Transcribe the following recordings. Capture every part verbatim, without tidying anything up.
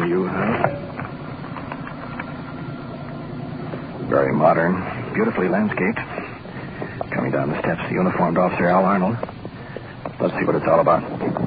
Modern U-Haul. Very modern. Beautifully landscaped. Coming down the steps, the uniformed officer, Al Arnold. Let's see what it's all about.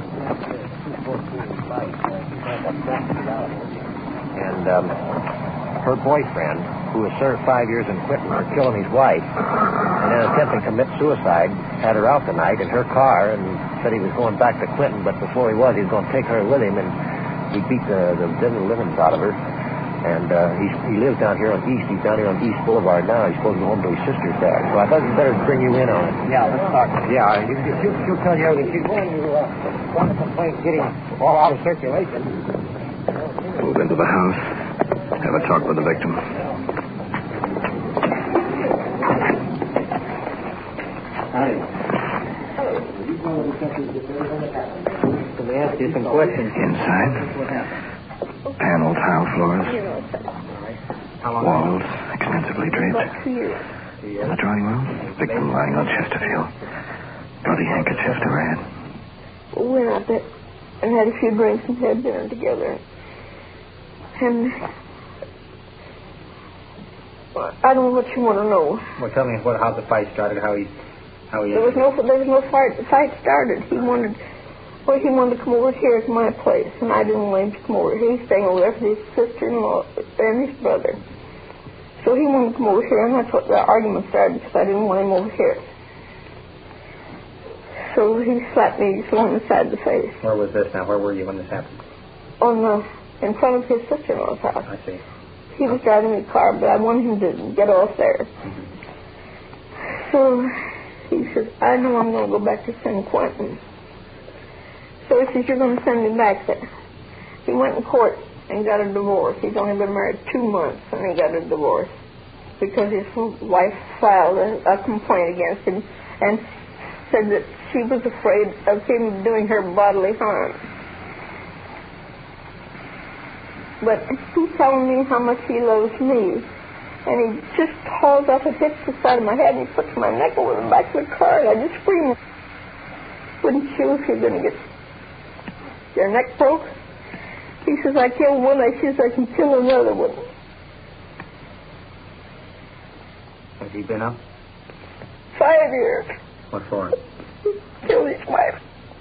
And, um, her boyfriend, who was served five years in Clinton for killing his wife, and then attempting to commit suicide, had her out tonight in her car and said he was going back to Clinton, but before he was, he was going to take her with him, and he beat the, the devil livings out of her. And uh, he, he lives down here on East. He's down here on East Boulevard now. He's supposed to go home to his sister's there. So I thought we'd better bring you in on it. Yeah, let's talk. Yeah, you, you, she'll, she'll tell you everything. She's going to uh, want the complaint getting all out of circulation. Move into the house. Have a talk with the victim. Hi. Let me ask you some questions. Inside. Panel tile floors. Walls extensively draped. In the drawing room, victim lying on Chesterfield. Bloody handkerchief to her head. We went out there and had a few drinks and had dinner together. And well, I don't know what you want to know. Well, tell me what, how the fight started, how he... How he there was no there was no fight. The fight started. He wanted... Well, he wanted to come over here to my place, and I didn't want him to come over here. He's staying over there with his sister-in-law and his brother. So he wanted to come over here, and that's what the argument started, because I didn't want him over here. So he slapped me on the side of the face. Where was this now? Where were you when this happened? On the, in front of his sister-in-law's house. I see. He was driving the car, but I wanted him to get off there. Mm-hmm. So he says, I know I'm going to go back to San Quentin. So he says, you're going to send me back there. He went in court and got a divorce. He's only been married two months, and he got a divorce because his wife filed a, a complaint against him and said that she was afraid of him doing her bodily harm. But he's telling me how much he loves me, and he just hauls up and hits the side of my head, and he puts my neck over the back of the car, and I just scream. Wouldn't you if you're going to get your neck broke? He says, I killed one, I says I can kill another one. Has he been up? Five years. What for? Killed his wife.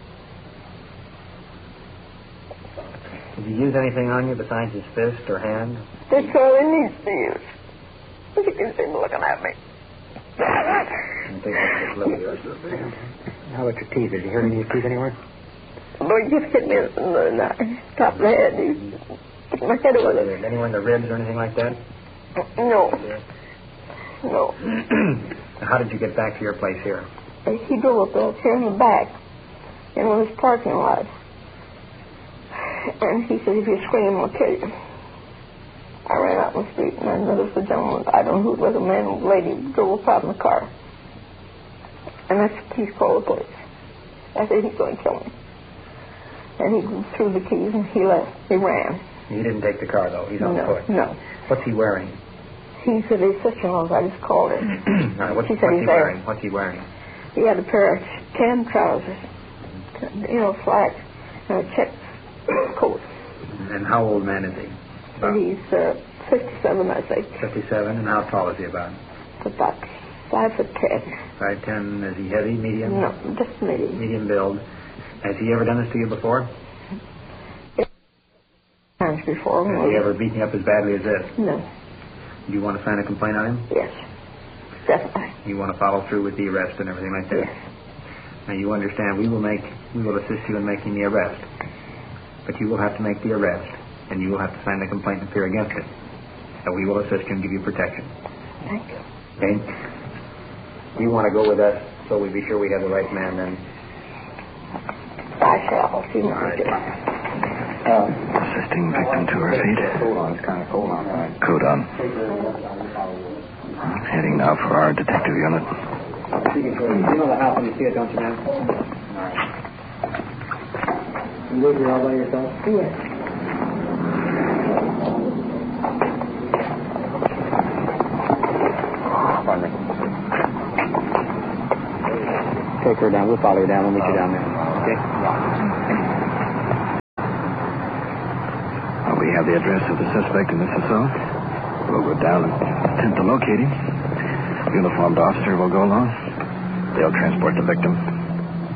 Did he use anything on you besides his fist or hand? That's all he needs to use. You can see him looking at me. I think that's just little. How about your teeth? Did you hear any of your teeth anywhere? Boy, he just hit me in the, the top of the head. He hit my head over there. Anywhere in the ribs or anything like that? No. No. How did you get back to your place here? He drove up there here in the back in one of his parking lot. And he said, if you scream, I'll kill you. I ran out in the street, and I noticed the gentleman, I don't know who it was, a man or a lady, drove up out in the car. And that's the keys called the police. I said, he's going to kill me. And he threw the keys, and he left. He ran. He didn't take the car, though. He's on no, foot. No. What's he wearing? He said his sister-in-law's. I just called her. Right, what's she said what's he's he there. wearing? What's he wearing? He had a pair of tan trousers, you know, flat, and a check coat. And how old man is he? About He's uh, fifty-seven, I think. fifty-seven, and how tall is he about? About five foot ten. Five ten. Is he heavy, medium? No, just medium. Medium build. Has he ever done this to you before? Times before. Has he ever beaten you up as badly as this? No. Do you want to sign a complaint on him? Yes, definitely. You want to follow through with the arrest and everything like that? Yes. Now you understand we will make we will assist you in making the arrest, but you will have to make the arrest, and you will have to sign the complaint and appear against it. So we will assist you and give you protection. Thank you. Okay. You want to go with us, so we be sure we have the right man then. I shall. See what I do. Uh, Assisting victim to her feet. Coat on. It's kind of cold on, right? Coat on. Heading now for our detective unit. You know the house when you see it, don't you, ma'am? All right. You live here all by yourself? Yes. Pardon me. Take her down. We'll follow her down. We'll meet you down there. Okay? We have the address of the suspect in this assault. We'll go down and attempt to locate him. Uniformed officer will go along. They'll transport the victim.